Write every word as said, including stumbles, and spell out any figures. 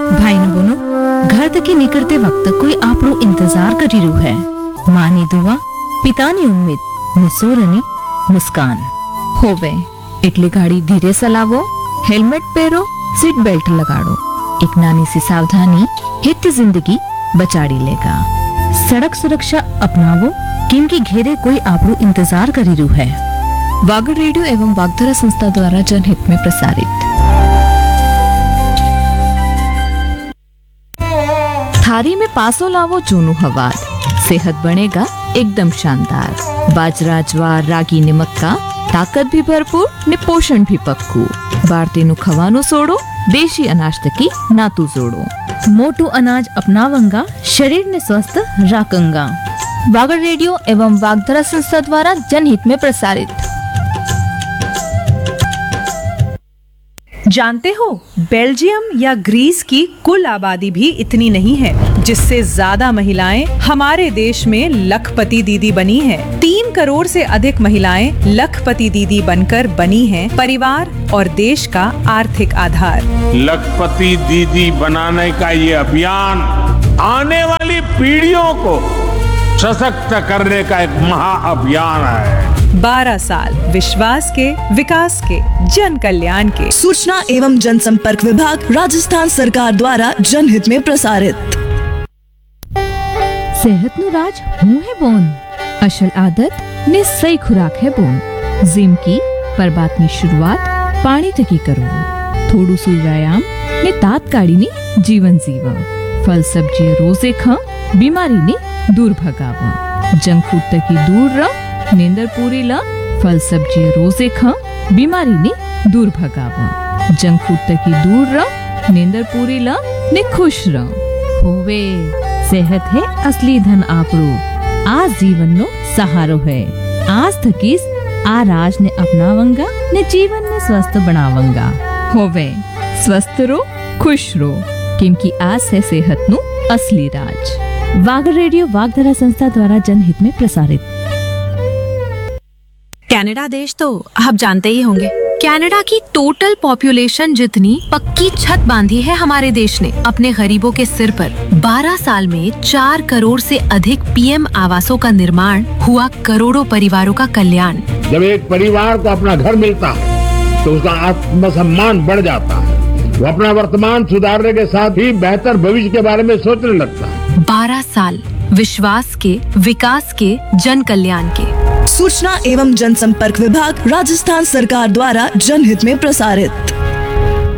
भाई न बोनो घर तक निकलते वक्त कोई आपरो इंतजार करी रू है। माँ नी दुआ, पिता नी उम्मीद, ने सोरनी मुस्कान। होवे એટલે ગાડી ધીરે ચલાવો, હેલ્મેટ પહેરો, सीट बेल्ट लगाड़ो। एक नानी सी सावधानी हित जिंदगी बचाड़ी लेगा। सड़क सुरक्षा अपनावो क्योंकि घेरे कोई आपरो इंतजार करी रू है। वागड़ रेडियो एवं वागधरा संस्था द्वारा जनहित में प्रसारित। थारी में पासो लावो जूनू हवार, सेहत बनेगा एकदम शानदार। बाजरा, ज्वार, रागी ने मक्का, ताकत भी भरपूर ने पोषण भी पक्कू। भारतीय खवानो सोड़ो, देशी अनाज तकी नातू जोड़ो। मोटू अनाज अपनावंगा, शरीर ने स्वस्थ राखंगा। वागड़ रेडियो एवं वागधरा संस्था द्वारा जनहित में प्रसारित। जानते हो बेल्जियम या ग्रीस की कुल आबादी भी इतनी नहीं है, जिससे ज्यादा महिलाएं हमारे देश में लखपति दीदी बनी हैं। तीन करोड़ से अधिक महिलाएं लखपति दीदी बनकर बनी हैं परिवार और देश का आर्थिक आधार। लखपति दीदी बनाने का ये अभियान आने वाली पीढ़ियों को सशक्त करने का एक महाअभियान है। बारह साल विश्वास के, विकास के, जन कल्याण के। सूचना एवं जनसंपर्क विभाग राजस्थान सरकार द्वारा जनहित में प्रसारित। सेहत नु राज हूँ है बोन, असल आदत ने सही खुराक है बोन। जिम की पर बात की शुरुआत पानी तकी करो। थोड़ू सु व्यायाम ने तात काढ़ी ने जीवन जीवा। फल सब्जी रोजे खा, बीमारी ने दूर भगावा। जंक फूड तकी दूर रह, नींदर पूरी ला। फल सब्जी रोजे खा, बीमारी ने दूर भगावा। जंक फूड तकी दूर रह, नींदर पूरी ला ने खुश रह। होवे सेहत है असली धन आपरो, आज जीवन नो सहारो है। आज थकीस आ राज ने अपनावंगा, ने जीवन में स्वस्थ बनावंगा। होवे स्वस्थ रो, खुश रो, क्योंकि आज है सेहत नु असली राज। वागड़ रेडियो वागधरा संस्था द्वारा जनहित में प्रसारित। कनाडा देश तो आप जानते ही होंगे। कनाडा की टोटल पॉपुलेशन जितनी पक्की छत बांधी है हमारे देश ने अपने गरीबों के सिर पर। बारह साल में चार करोड़ से अधिक पीएम आवासों का निर्माण हुआ, करोड़ों परिवारों का कल्याण। जब एक परिवार को अपना घर मिलता है तो उसका आत्मसम्मान बढ़ जाता है। वो अपना वर्तमान सुधारने के साथ ही बेहतर भविष्य के बारे में सोचने लगता है। बारह साल विश्वास के, विकास के, जन कल्याण के। सूचना एवं जनसंपर्क विभाग राजस्थान सरकार द्वारा जनहित में प्रसारित।